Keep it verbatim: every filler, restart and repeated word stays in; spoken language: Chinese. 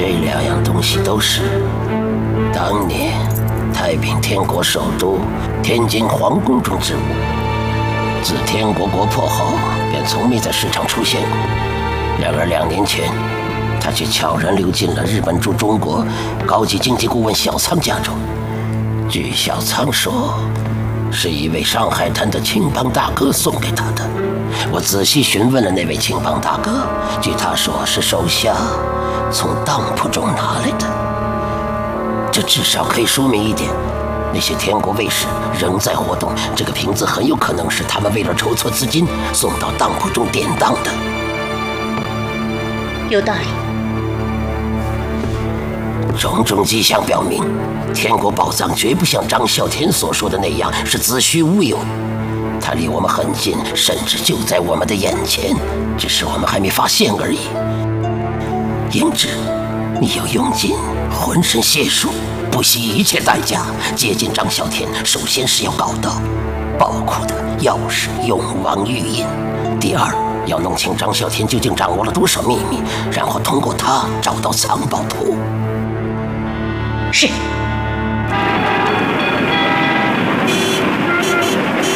这两样东西都是当年太平天国首都天津皇宫中之物，自天国国破后便从没在市场出现过。然而两年前，他却悄然溜进了日本驻中国高级经济顾问小仓家中。据小仓说，是一位上海滩的青帮大哥送给他的。我仔细询问了那位青帮大哥，据他说是手下从当铺中拿来的。这至少可以说明一点，那些天国卫士仍在活动，这个瓶子很有可能是他们为了筹措资金送到当铺中典当的。 有道理。 种种迹象表明，天国宝藏绝不像张啸天所说的那样是子虚乌有，它离我们很近，甚至就在我们的眼前，只是我们还没发现而已。英之，你要用尽浑身解数，不惜一切代价接近张啸天。首先是要搞到宝库的钥匙永王玉印，第二要弄清张啸天究竟掌握了多少秘密，然后通过他找到藏宝图。 是。